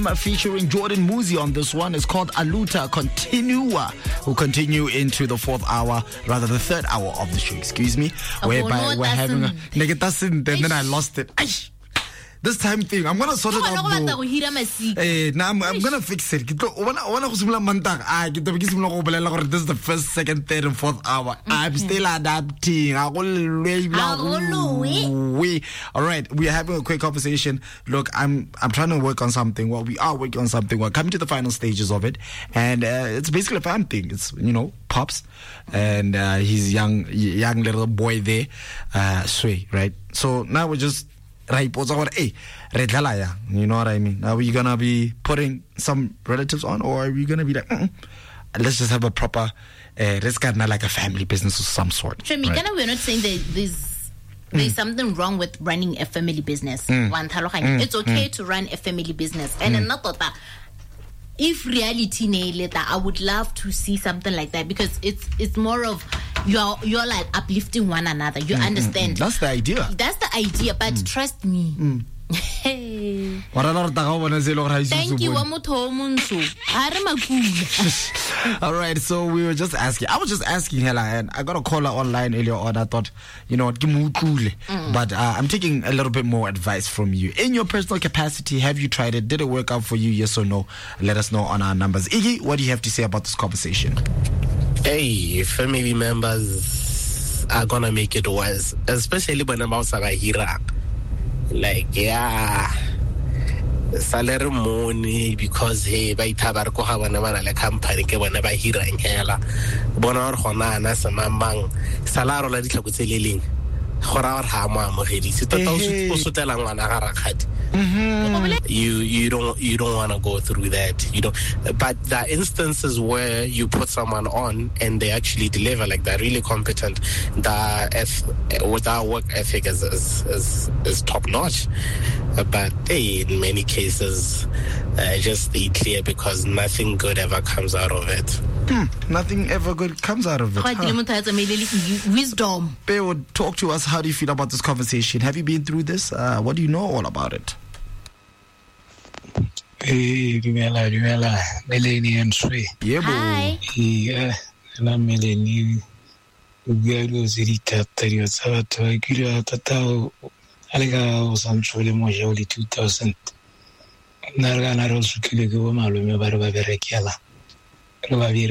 Featuring Jordan Muzi on this one. It's called Aluta Continua. We'll continue into the third hour of the show, excuse me, whereby we're having a negative, and then I lost it. This time thing, I'm gonna sort it out. I'm gonna fix it. This is the first, second, third, and fourth hour. I'm still adapting. All right, we are having a quick conversation. Look, I'm trying to work on something. Well, we are working on something. We're coming to the final stages of it, and it's basically a fan thing. It's Pops and his young little boy there, Sway, right? So now we're just. You know what I mean? Are we gonna be putting some relatives on, or are we gonna be like, let's just have a proper, let's get like a family business of some sort? Sure, right? We're not saying that there's something wrong with running a family business. It's okay to run a family business, and not that. If reality later, I would love to see something like that, because it's more of you're like uplifting one another. You understand? That's the idea. But trust me. Hey. Thank you. All right, so we were just asking. I was just asking Hela, and I got a caller online earlier on. I thought, but I'm taking a little bit more advice from you. In your personal capacity, have you tried it? Did it work out for you? Yes or no? Let us know on our numbers. Iggy, what do you have to say about this conversation? Hey, family members are gonna make it worse, especially when I'm outside here. Like, salary money, because hey, by tabarko ha wana bana le company ke bona ba hira ngela bona re gona na sa mamang salary la ditlhakotseleleng gora or ha mo amogedise tota o sotela ngwana ga rakgadi. You don't want to go through that, but there are instances where you put someone on and they actually deliver, like they're really competent, with our work ethic is top notch, but in many cases just stay clear, because nothing good ever comes out of it. Nothing ever good comes out of it. Wisdom. Peo, talk to us. How do you feel about this conversation? Have you been through this? What do you know all about it? Dumela, Melanie and Sway. Hi. La Melanie. Ugalo zirita tario sabato akira tatao alega osamchole moja oli 2000. Narga narosu kile go malume barba berekiala.